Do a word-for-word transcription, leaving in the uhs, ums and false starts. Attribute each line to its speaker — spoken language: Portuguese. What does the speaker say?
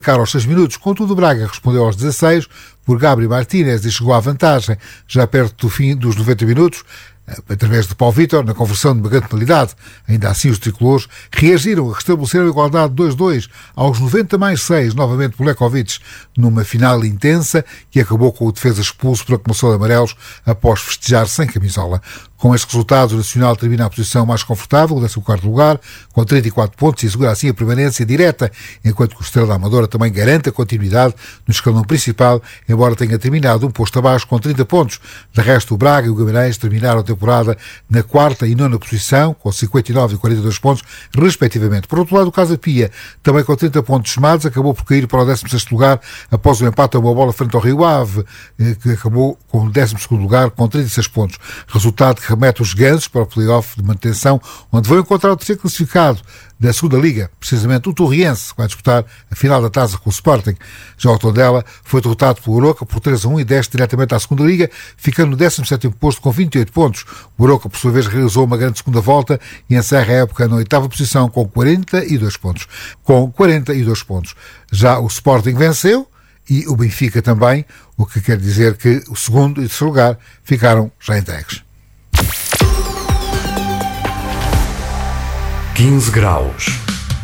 Speaker 1: Cara aos seis minutos, contudo o Braga respondeu aos dezasseis por Gabriel Martínez e chegou à vantagem já perto do fim dos noventa minutos, através de Paulo Vítor, na conversão de uma grande penalidade. Ainda assim, os tricolores reagiram a restabelecer a igualdade dois a dois aos noventa mais seis, novamente por Lekovic, numa final intensa que acabou com o defesa expulso por acumulação de amarelos após festejar sem camisola. Com estes resultados, o Nacional termina a posição mais confortável, o décimo quarto lugar, com trinta e quatro pontos e assegura assim a permanência direta, enquanto que o Estrela da Amadora também garante a continuidade no escalão principal, embora tenha terminado um posto abaixo com trinta pontos. De resto, o Braga e o Guimarães terminaram a temporada na quarta e nona posição, com cinquenta e nove e quarenta e dois pontos, respectivamente. Por outro lado, o Casa Pia, também com trinta pontos somados, acabou por cair para o décimo sexto lugar após o empate a uma bola frente ao Rio Ave, que acabou com o décimo segundo lugar com trinta e seis pontos. Resultado que remete os gansos para o play-off de manutenção, onde vão encontrar o terceiro classificado da segunda Liga, precisamente o Torriense, que vai disputar a final da taça com o Sporting. Já o Tondela foi derrotado pelo Aroca por três a um e desce diretamente à segunda Liga, ficando no décimo sétimo posto com vinte e oito pontos. O Aroca, por sua vez, realizou uma grande segunda volta e encerra a época na oitava posição com quarenta e dois pontos. Com quarenta e dois pontos. Já o Sporting venceu e o Benfica também, o que quer dizer que o segundo e terceiro lugar ficaram já entregues.
Speaker 2: quinze graus.